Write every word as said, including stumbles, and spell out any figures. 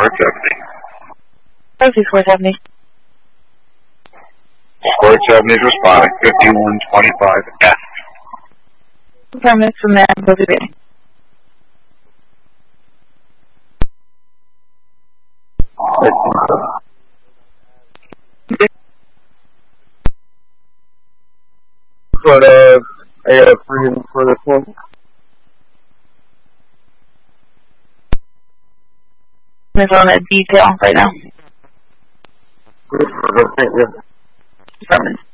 four seventy. Rosie four seventy. four seventy is responding, fifty-one twenty-five F. Affirmative from there, Rosie Bailey. But, uh, I got a free for this one. I'm on a detail right now. Thank you. Affirmative.